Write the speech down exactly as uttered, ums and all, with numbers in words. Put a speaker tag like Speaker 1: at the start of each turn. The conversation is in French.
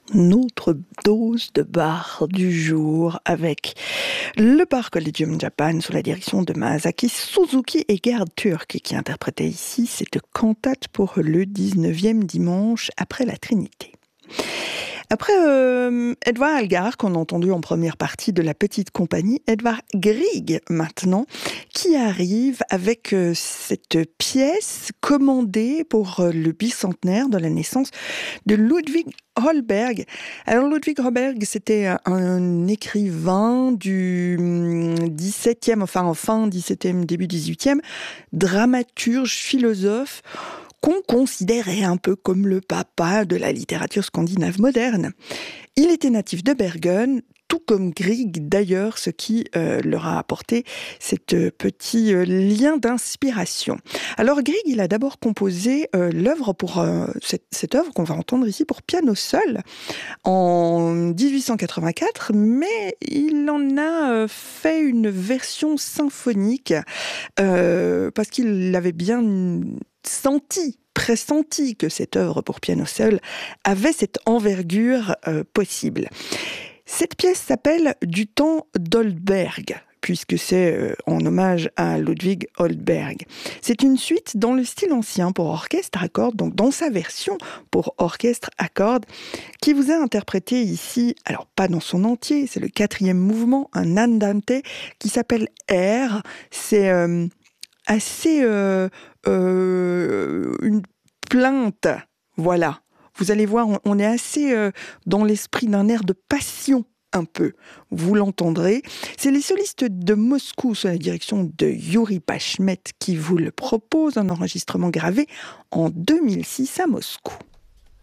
Speaker 1: Notre dose de bar du jour avec le Bar Collegium Japan sous la direction de Masaaki Suzuki et Gerd Türk qui interprétait ici cette cantate pour le dix-neuvième dimanche après la Trinité. Après euh, Edvard Elgar, qu'on a entendu en première partie de la petite compagnie, Edvard Grieg maintenant, qui arrive avec euh, cette pièce commandée pour euh, le bicentenaire de la naissance de Ludwig Holberg. Alors Ludwig Holberg, c'était un, un écrivain du dix-septième, enfin fin dix-septième, début dix-huitième, dramaturge, philosophe, qu'on considérait un peu comme le papa de la littérature scandinave moderne. Il était natif de Bergen, tout comme Grieg d'ailleurs, ce qui euh, leur a apporté cet euh, petit euh, lien d'inspiration. Alors Grieg, il a d'abord composé euh, l'œuvre pour euh, cette, cette œuvre qu'on va entendre ici pour piano seul en dix-huit cent quatre-vingt-quatre, mais il en a euh, fait une version symphonique euh, parce qu'il avait bien senti, pressenti que cette œuvre pour piano seul avait cette envergure euh, possible. Cette pièce s'appelle Du temps d'Holberg, puisque c'est euh, en hommage à Ludwig Holberg. C'est une suite dans le style ancien pour orchestre à cordes, donc dans sa version pour orchestre à cordes, qui vous est interprétée ici, alors pas dans son entier, c'est le quatrième mouvement, un andante, qui s'appelle R. C'est euh, assez euh, euh, une plainte, voilà. Vous allez voir, on, on est assez euh, dans l'esprit d'un air de passion, un peu. Vous l'entendrez. C'est les solistes de Moscou, sous la direction de Yuri Pachmet, qui vous le proposent, un enregistrement gravé en deux mille six à Moscou.